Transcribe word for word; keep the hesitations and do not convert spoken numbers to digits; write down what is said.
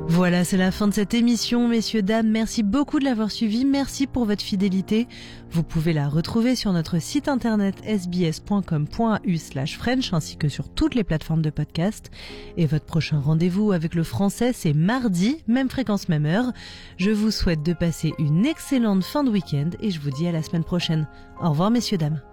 Voilà, c'est la fin de cette émission, messieurs, dames. Merci beaucoup de l'avoir suivi. Merci pour votre fidélité. Vous pouvez la retrouver sur notre site internet s b s point com point a u slash french ainsi que sur toutes les plateformes de podcast. Et votre prochain rendez-vous avec le français, c'est mardi, même fréquence, même heure. Je vous souhaite de passer une excellente fin de week-end et je vous dis à la semaine prochaine. Au revoir, messieurs, dames.